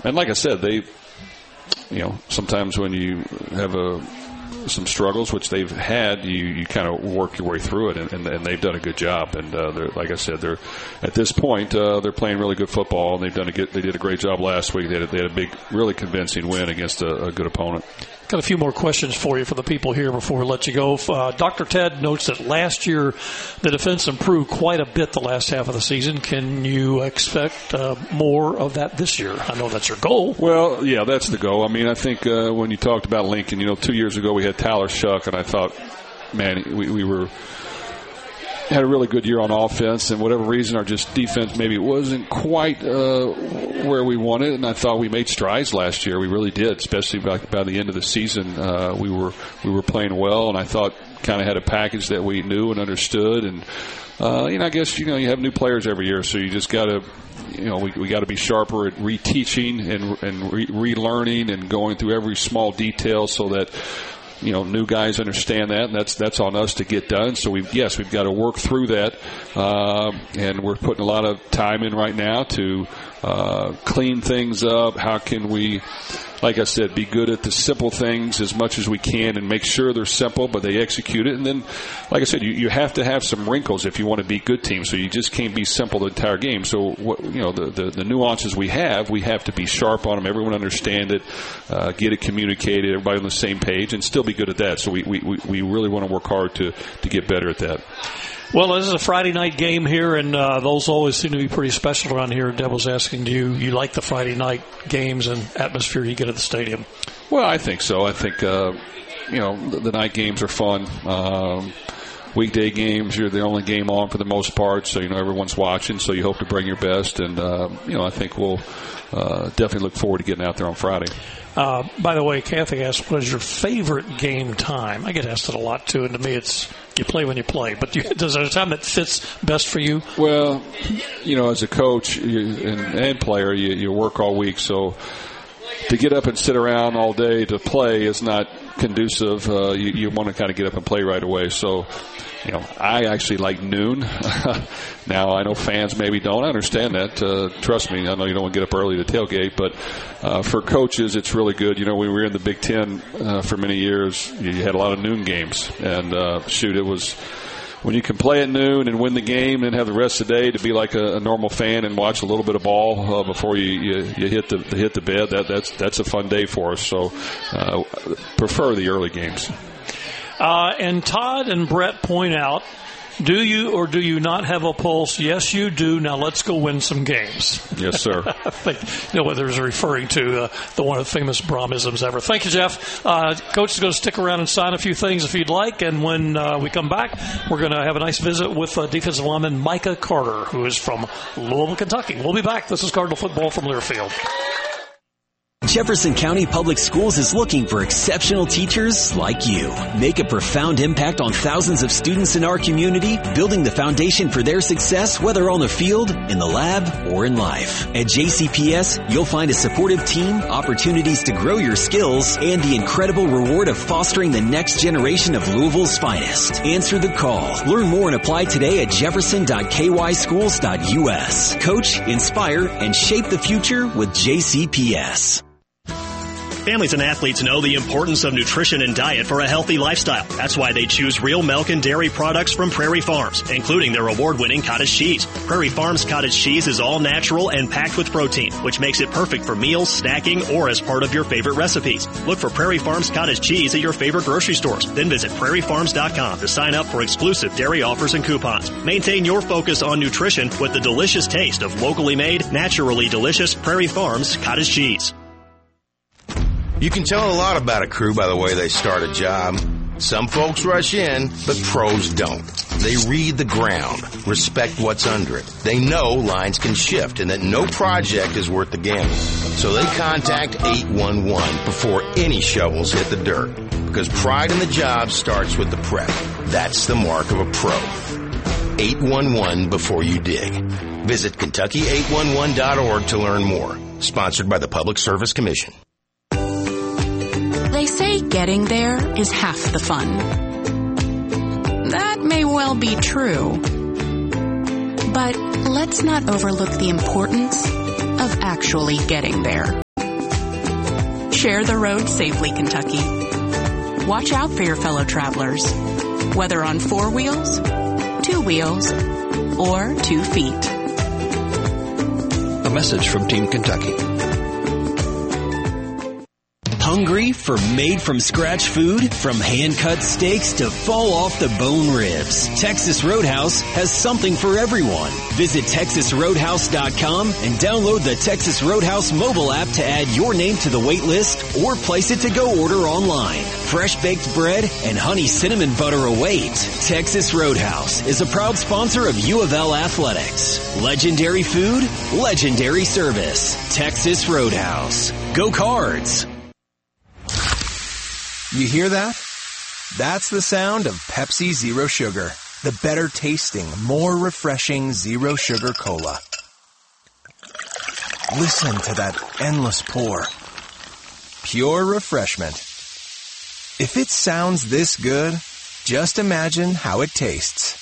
And like I said, sometimes when you have some struggles, which they've had, you kind of work your way through it, and they've done a good job. And like I said, they're at this point they're playing really good football, and they did a great job last week. They had a big, really convincing win against a good opponent. Got a few more questions for you for the people here before we let you go. Dr. Ted notes that last year the defense improved quite a bit the last half of the season. Can you expect more of that this year? I know that's your goal. Well, yeah, that's the goal. I mean, I think when you talked about Lincoln, 2 years ago we had Tyler Shuck, and I thought, man, we had a really good year on offense, and whatever reason, our just defense maybe wasn't quite where we wanted, and I thought we made strides last year. We really did, especially by the end of the season. We were playing well, and I thought kind of had a package that we knew and understood. And I guess you have new players every year, so you just got to. We got to be sharper at reteaching and relearning and going through every small detail so that new guys understand that, and that's on us to get done. So we've got to work through that, and we're putting a lot of time in right now to clean things up. How can we, like I said, be good at the simple things as much as we can and make sure they're simple, but they execute it. And then, like I said, you have to have some wrinkles if you want to beat good teams. So you just can't be simple the entire game. So the nuances we have to be sharp on them. Everyone understand it, get it communicated, everybody on the same page, and still be good at that. So we really want to work hard to get better at that. Well, this is a Friday night game here, and those always seem to be pretty special around here. Deb was asking, do you like the Friday night games and atmosphere you get at the stadium? Well, I think so. I think, the night games are fun. Weekday games, you're the only game on for the most part, so everyone's watching, so you hope to bring your best, and I think we'll definitely look forward to getting out there on Friday. By the way, Kathy asked, what is your favorite game time? I get asked it a lot, too, and to me it's you play when you play. But does there a time that fits best for you? Well, as a coach and player, you work all week, so to get up and sit around all day to play is not conducive. You want to kind of get up and play right away. So, I actually like noon. Now, I know fans maybe don't. I understand that. Trust me, I know you don't want to get up early to tailgate, but for coaches, it's really good. When we were in the Big Ten for many years, you had a lot of noon games. And, it was when you can play at noon and win the game and have the rest of the day to be like a normal fan and watch a little bit of ball before you hit the bed, that's a fun day for us. So prefer the early games. And Todd and Brett point out, do you or do you not have a pulse? Yes, you do. Now let's go win some games. Yes, sir. I think whether it's referring to one of the famous Brahmisms ever. Thank you, Jeff. Coach is going to stick around and sign a few things if you'd like. And when we come back, we're going to have a nice visit with defensive lineman Micah Carter, who is from Louisville, Kentucky. We'll be back. This is Cardinal Football from Learfield. Jefferson County Public Schools is looking for exceptional teachers like you. Make a profound impact on thousands of students in our community, building the foundation for their success, whether on the field, in the lab, or in life. At JCPS, you'll find a supportive team, opportunities to grow your skills, and the incredible reward of fostering the next generation of Louisville's finest. Answer the call. Learn more and apply today at jefferson.kyschools.us. Coach, inspire, and shape the future with JCPS. Families and athletes know the importance of nutrition and diet for a healthy lifestyle. That's why they choose real milk and dairy products from Prairie Farms, including their award-winning cottage cheese. Prairie Farms cottage cheese is all natural and packed with protein, which makes it perfect for meals, snacking, or as part of your favorite recipes. Look for Prairie Farms cottage cheese at your favorite grocery stores. Then visit prairiefarms.com to sign up for exclusive dairy offers and coupons. Maintain your focus on nutrition with the delicious taste of locally made, naturally delicious Prairie Farms cottage cheese. You can tell a lot about a crew by the way they start a job. Some folks rush in, but pros don't. They read the ground, respect what's under it. They know lines can shift and that no project is worth the gamble. So they contact 811 before any shovels hit the dirt. Because pride in the job starts with the prep. That's the mark of a pro. 811 before you dig. Visit Kentucky811.org to learn more. Sponsored by the Public Service Commission. They say getting there is half the fun. That may well be true. But let's not overlook the importance of actually getting there. Share the road safely, Kentucky. Watch out for your fellow travelers, whether on 4 wheels, 2 wheels, or 2 feet. A message from Team Kentucky. Hungry for made-from-scratch food? From hand-cut steaks to fall-off-the-bone ribs, Texas Roadhouse has something for everyone. Visit TexasRoadhouse.com and download the Texas Roadhouse mobile app to add your name to the wait list or place it to go order online. Fresh baked bread and honey cinnamon butter await. Texas Roadhouse is a proud sponsor of U of L Athletics. Legendary food, legendary service. Texas Roadhouse. Go Cards! You hear that? That's the sound of Pepsi Zero Sugar, the better tasting, more refreshing Zero Sugar Cola. Listen to that endless pour. Pure refreshment. If it sounds this good, just imagine how it tastes.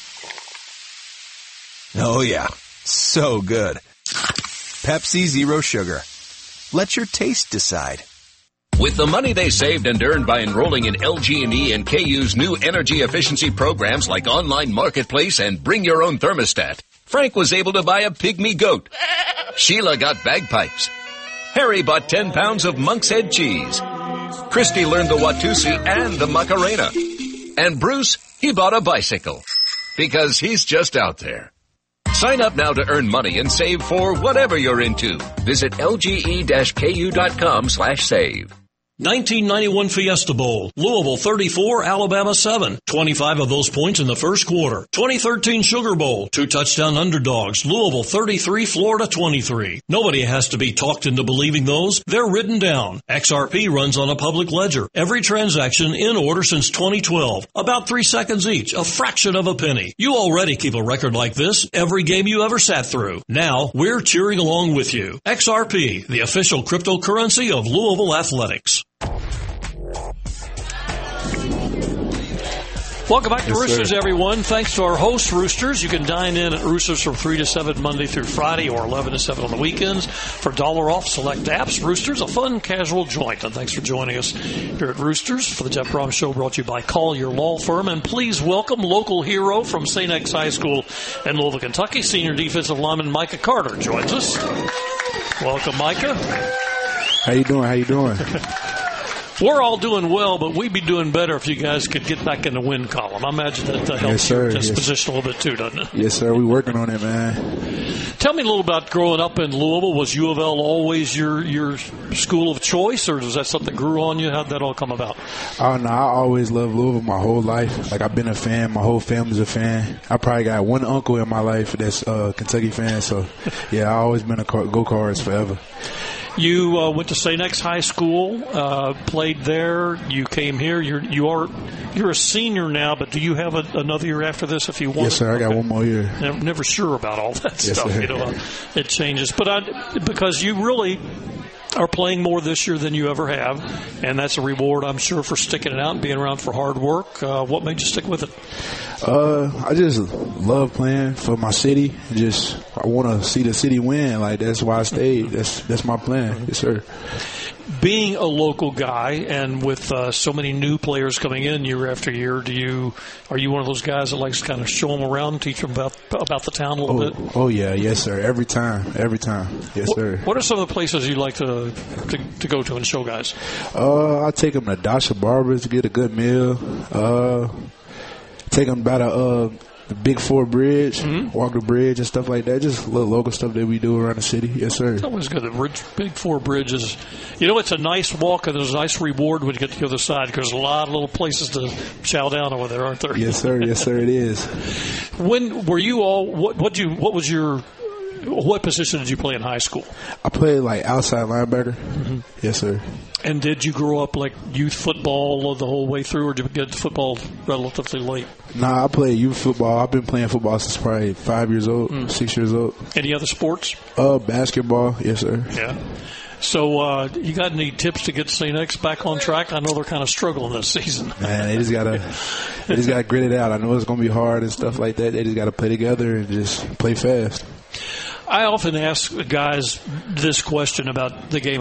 Oh yeah, so good. Pepsi Zero Sugar. Let your taste decide. With the money they saved and earned by enrolling in LG&E and KU's new energy efficiency programs like Online Marketplace and Bring Your Own Thermostat, Frank was able to buy a pygmy goat. Sheila got bagpipes. Harry bought 10 pounds of Monk's Head cheese. Christy learned the Watusi and the Macarena. And Bruce, he bought a bicycle. Because he's just out there. Sign up now to earn money and save for whatever you're into. Visit lge-ku.com/save. 1991 Fiesta Bowl, Louisville 34, Alabama 7. 25 of those points in the first quarter. 2013 Sugar Bowl, 2 touchdown underdogs, Louisville 33, Florida 23. Nobody has to be talked into believing those. They're written down. XRP runs on a public ledger. Every transaction in order since 2012. About 3 seconds each, a fraction of a penny. You already keep a record like this every game you ever sat through. Now, we're cheering along with you. XRP, the official cryptocurrency of Louisville Athletics. Welcome back to Roosters, everyone. Thanks to our hosts, Roosters. You can dine in at Roosters from 3 to 7 Monday through Friday or 11 to 7 on the weekends for $1 off select apps. Roosters, a fun, casual joint. And thanks for joining us here at Roosters for the Jeff Brom Show, brought to you by Collier Law Firm. And please welcome local hero from St. X High School in Louisville, Kentucky, senior defensive lineman Micah Carter joins us. Welcome, Micah. How you doing? How you doing? We're all doing well, but we'd be doing better if you guys could get back in the win column. I imagine that helps your disposition a little bit too, doesn't it? Yes, sir. We're working on it, man. Tell me a little about growing up in Louisville. Was U of L always your school of choice, or was that something that grew on you? How'd that all come about? Oh, no, I always loved Louisville my whole life. Like, I've been a fan. My whole family's a fan. I probably got one uncle in my life that's a Kentucky fan. So, yeah, I've always been a Go Cards forever. You went to St. X High School, played there. You came here. You're a senior now, but do you have another year after this if you want? Yes, sir. I got one more year. Never sure about all that yes, stuff. Sir. You know, it changes. But because you really are playing more this year than you ever have, and that's a reward, I'm sure, for sticking it out and being around for hard work. What made you stick with it? I just love playing for my city. I want to see the city win. Like, that's why I stayed. That's my plan. Yes, sir. Being a local guy and with so many new players coming in year after year, are you one of those guys that likes to kind of show them around, teach them about the town a little bit? Oh yeah, yes sir. Every time, yes sir. What are some of the places you like to go to and show guys? I take them to Dasha Barber's to get a good meal. Take them by the Big Four Bridge, walk the bridge and stuff like that. Just little local stuff that we do around the city. Yes, sir. It's always good. The Big Four Bridge is, it's a nice walk and there's a nice reward when you get to the other side because there's a lot of little places to chow down over there, aren't there? Yes, sir. Yes, sir. It is. When were you all? What position did you play in high school? I played like outside linebacker. Yes, sir. And did you grow up like youth football the whole way through, or did you get to football relatively late? Nah, I played youth football. I've been playing football since probably 5 years old, 6 years old. Any other sports? Basketball. Yes, sir. Yeah. So you got any tips to get St. X back on track? I know they're kind of struggling this season. Man, they just gotta grit it out. I know it's gonna be hard and stuff like that. They just gotta play together and just play fast. I often ask guys this question about the game